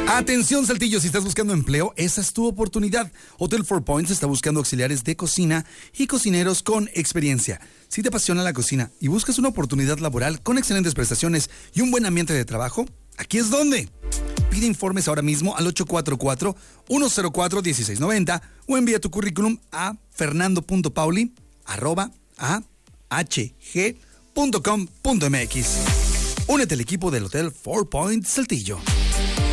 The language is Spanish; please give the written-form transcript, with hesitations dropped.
Atención, Saltillo, si estás buscando empleo, esa es tu oportunidad. Hotel 4 Points está buscando auxiliares de cocina y cocineros con experiencia. Si te apasiona la cocina y buscas una oportunidad laboral con excelentes prestaciones y un buen ambiente de trabajo, aquí es donde. Pide informes ahora mismo al 844-104-1690 o envía tu currículum a fernando.pauli@ahg.com.mx. Únete al equipo del Hotel 4 Points Saltillo.